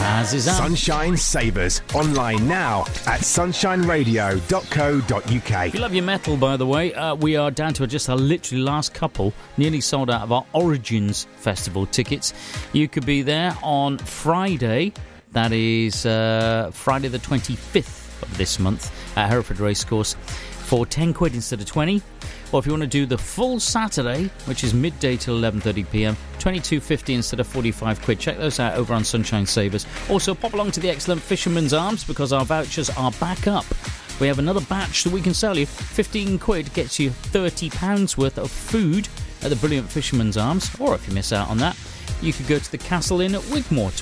As is Sunshine Savers, online now at sunshineradio.co.uk. If you love your metal, by the way, we are down to just our literally last couple, nearly sold out of our Origins Festival tickets. You could be there on Friday, that is Friday the 25th of this month at Hereford Racecourse for 10 quid instead of 20. Or if you want to do the full Saturday, which is midday till 11:30pm, 22.50 instead of 45 quid. Check those out over on Sunshine Savers. Also, pop along to the excellent Fisherman's Arms because our vouchers are back up. We have another batch that we can sell you. 15 quid gets you £30 worth of food at the brilliant Fisherman's Arms. Or if you miss out on that, you could go to the Castle Inn at Wigmore